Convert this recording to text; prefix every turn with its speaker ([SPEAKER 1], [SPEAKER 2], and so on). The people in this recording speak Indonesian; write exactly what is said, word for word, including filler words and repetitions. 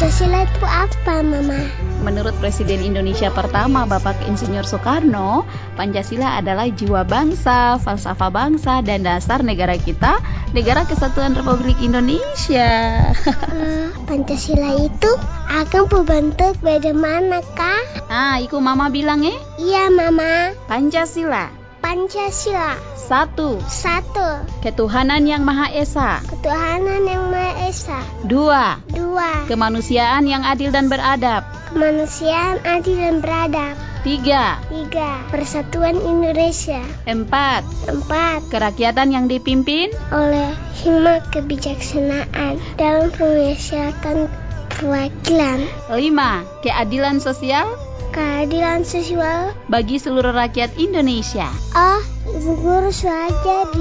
[SPEAKER 1] Pancasila itu apa, Mama?
[SPEAKER 2] Menurut Presiden Indonesia pertama, Bapak Insinyur Soekarno, Pancasila adalah jiwa bangsa, falsafah bangsa, dan dasar negara kita, Negara Kesatuan Republik Indonesia.
[SPEAKER 1] Uh, Pancasila itu akan berbentuk bagaimana, Kak?
[SPEAKER 2] Ah, iku Mama bilang eh?
[SPEAKER 1] Iya, Mama.
[SPEAKER 2] Pancasila.
[SPEAKER 1] Pancasila.
[SPEAKER 2] Satu.
[SPEAKER 1] Satu.
[SPEAKER 2] Ketuhanan yang Maha Esa.
[SPEAKER 1] Ketuhanan yang Maha Esa.
[SPEAKER 2] Dua.
[SPEAKER 1] Dua.
[SPEAKER 2] Kemanusiaan yang adil dan beradab.
[SPEAKER 1] Kemanusiaan adil dan beradab.
[SPEAKER 2] Tiga.
[SPEAKER 1] Tiga. Persatuan Indonesia.
[SPEAKER 2] Empat.
[SPEAKER 1] Empat.
[SPEAKER 2] Kerakyatan yang dipimpin
[SPEAKER 1] oleh hikmat kebijaksanaan dalam penyelesaian perwakilan.
[SPEAKER 2] Lima. Keadilan sosial.
[SPEAKER 1] Keadilan sosial
[SPEAKER 2] bagi seluruh rakyat Indonesia.
[SPEAKER 1] Oh, Ibu Guru sudah jadi.